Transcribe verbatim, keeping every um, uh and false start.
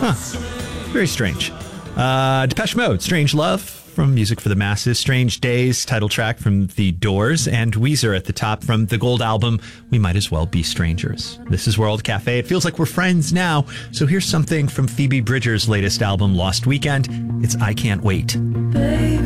Very strange. Uh, Depeche Mode, Strange Love from Music for the Masses. Strange Days, title track from The Doors. And Weezer at the top from the Gold album, We Might As Well Be Strangers. This is World Cafe. It feels like we're friends now. So here's something from Phoebe Bridgers' latest album, Lost Weekend. It's I Can't Wait. Baby.